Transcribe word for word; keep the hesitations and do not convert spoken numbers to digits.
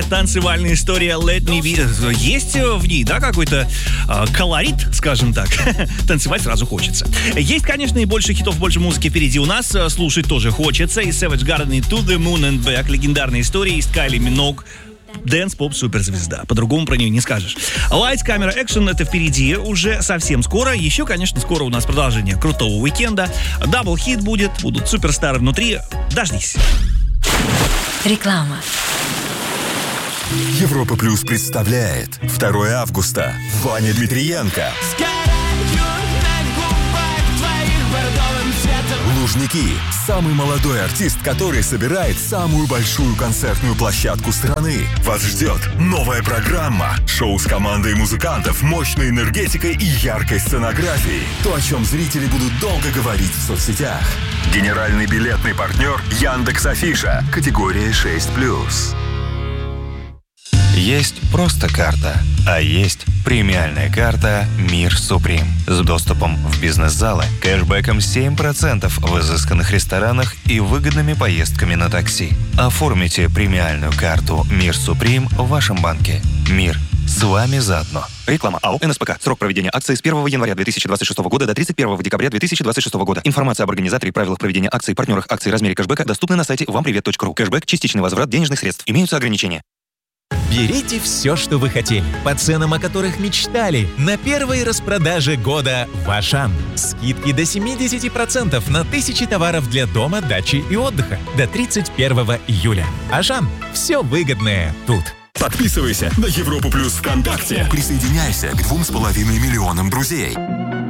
танцевальная история Let Me Be. Есть в ней, да, какой-то э, колорит, скажем так. Танцевать сразу хочется. Есть, конечно, и больше хитов, больше музыки впереди у нас. Слушать тоже хочется. И Savage Garden, и To The Moon and Back. Легендарная история. Есть Кайли Миноуг. Дэнс-поп суперзвезда. По-другому про нее не скажешь. Lights, Camera, Action — это впереди уже совсем скоро. Еще, конечно, скоро у нас продолжение крутого уикенда. Дабл-хит будет. Будут суперстары внутри. Дождись. Реклама. Европа Плюс представляет второе августа. Ваня Дмитриенко. Лужники. Самый молодой артист, который собирает самую большую концертную площадку страны. Вас ждет новая программа. Шоу с командой музыкантов, мощной энергетикой и яркой сценографией. То, о чем зрители будут долго говорить в соцсетях. Генеральный билетный партнер Яндекс.Афиша. Категория шесть плюс. Есть просто карта, а есть премиальная карта «Мир Суприм» с доступом в бизнес-залы, кэшбэком семь процентов в изысканных ресторанах и выгодными поездками на такси. Оформите премиальную карту «Мир Суприм» в вашем банке. Мир. С вами заодно. Реклама. АО «эн эс пэ ка». Срок проведения акции с первого января две тысячи двадцать шестого года до тридцать первого декабря две тысячи двадцать шестого года. Информация об организаторе, правилах проведения акций, партнерах акций, размере кэшбэка доступны на сайте вам привет точка ру. Кэшбэк – частичный возврат денежных средств. Имеются ограничения. Берите все, что вы хотели, по ценам, о которых мечтали, на первой распродаже года в Ашан. Скидки до семьдесят процентов на тысячи товаров для дома, дачи и отдыха до тридцать первого июля. Ашан. Все выгодное тут. Подписывайся на Европу Плюс ВКонтакте. Присоединяйся к двум с половиной миллионам друзей.